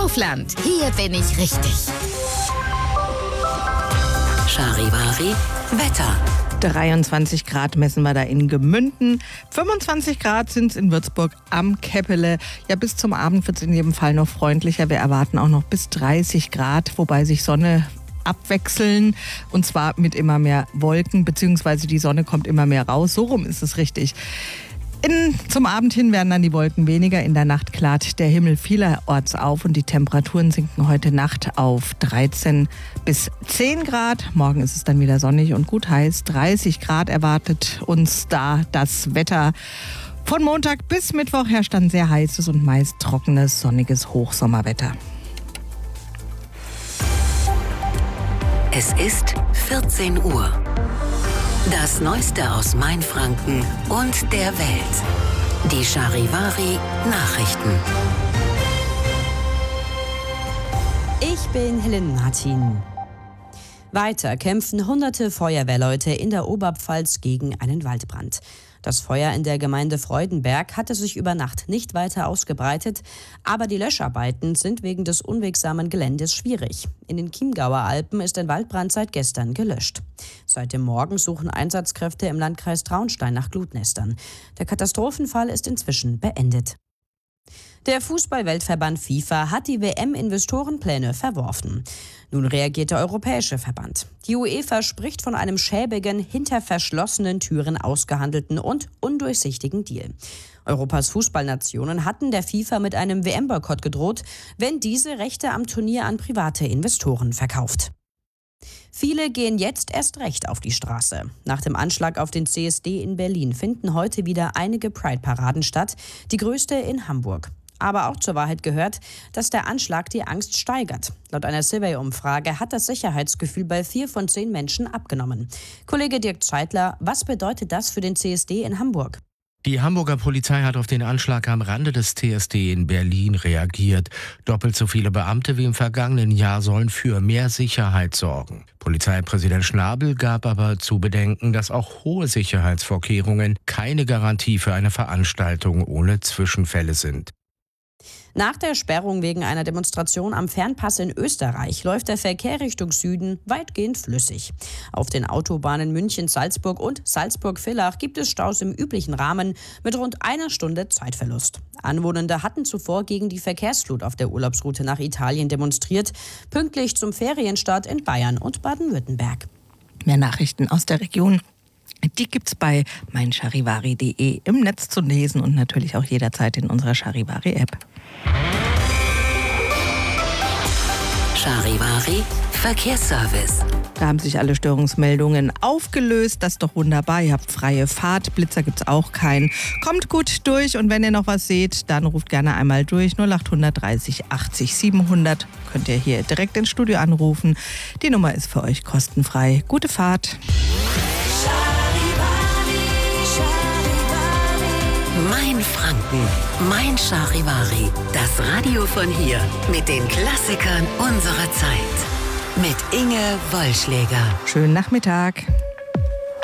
Kaufland. Hier bin ich richtig. Charivari Wetter. 23 Grad messen wir da in Gemünden. 25 Grad sind es in Würzburg am Käppele. Ja, bis zum Abend wird es in jedem Fall noch freundlicher. Wir erwarten auch noch bis 30 Grad, wobei sich Sonne abwechseln und zwar mit immer mehr Wolken, beziehungsweise die Sonne kommt immer mehr raus. So rum ist es richtig. Zum Abend hin werden dann die Wolken weniger. In der Nacht klart der Himmel vielerorts auf und die Temperaturen sinken heute Nacht auf 13 bis 10 Grad. Morgen ist es dann wieder sonnig und gut heiß. 30 Grad erwartet uns da das Wetter. Von Montag bis Mittwoch herrscht dann sehr heißes und meist trockenes, sonniges Hochsommerwetter. Es ist 14 Uhr. Das Neueste aus Mainfranken und der Welt. Die Charivari Nachrichten. Ich bin Helen Martin. Weiter kämpfen hunderte Feuerwehrleute in der Oberpfalz gegen einen Waldbrand. Das Feuer in der Gemeinde Freudenberg hatte sich über Nacht nicht weiter ausgebreitet, aber die Löscharbeiten sind wegen des unwegsamen Geländes schwierig. In den Chiemgauer Alpen ist ein Waldbrand seit gestern gelöscht. Seit dem Morgen suchen Einsatzkräfte im Landkreis Traunstein nach Glutnestern. Der Katastrophenfall ist inzwischen beendet. Der Fußball-Weltverband FIFA hat die WM-Investorenpläne verworfen. Nun reagiert der Europäische Verband. Die UEFA spricht von einem schäbigen, hinter verschlossenen Türen ausgehandelten und undurchsichtigen Deal. Europas Fußballnationen hatten der FIFA mit einem WM-Boykott gedroht, wenn diese Rechte am Turnier an private Investoren verkauft. Viele gehen jetzt erst recht auf die Straße. Nach dem Anschlag auf den CSD in Berlin finden heute wieder einige Pride-Paraden statt, die größte in Hamburg. Aber auch zur Wahrheit gehört, dass der Anschlag die Angst steigert. Laut einer Survey-Umfrage hat das Sicherheitsgefühl bei 4 von 10 Menschen abgenommen. Kollege Dirk Zeitler, was bedeutet das für den CSD in Hamburg? Die Hamburger Polizei hat auf den Anschlag am Rande des TSD in Berlin reagiert. Doppelt so viele Beamte wie im vergangenen Jahr sollen für mehr Sicherheit sorgen. Polizeipräsident Schnabel gab aber zu bedenken, dass auch hohe Sicherheitsvorkehrungen keine Garantie für eine Veranstaltung ohne Zwischenfälle sind. Nach der Sperrung wegen einer Demonstration am Fernpass in Österreich läuft der Verkehr Richtung Süden weitgehend flüssig. Auf den Autobahnen München-Salzburg und Salzburg-Villach gibt es Staus im üblichen Rahmen mit rund einer Stunde Zeitverlust. Anwohnende hatten zuvor gegen die Verkehrsflut auf der Urlaubsroute nach Italien demonstriert, pünktlich zum Ferienstart in Bayern und Baden-Württemberg. Mehr Nachrichten aus der Region, die gibt's bei meincharivari.de im Netz zu lesen und natürlich auch jederzeit in unserer Charivari-App. Charivari Verkehrsservice. Da haben sich alle Störungsmeldungen aufgelöst. Das ist doch wunderbar. Ihr habt freie Fahrt. Blitzer gibt's auch keinen. Kommt gut durch und wenn ihr noch was seht, dann ruft gerne einmal durch. 0800 30 80 700. Könnt ihr hier direkt ins Studio anrufen. Die Nummer ist für euch kostenfrei. Gute Fahrt. Mainfranken, mein Charivari. Das Radio von hier mit den Klassikern unserer Zeit. Mit Inge Wollschläger. Schönen Nachmittag.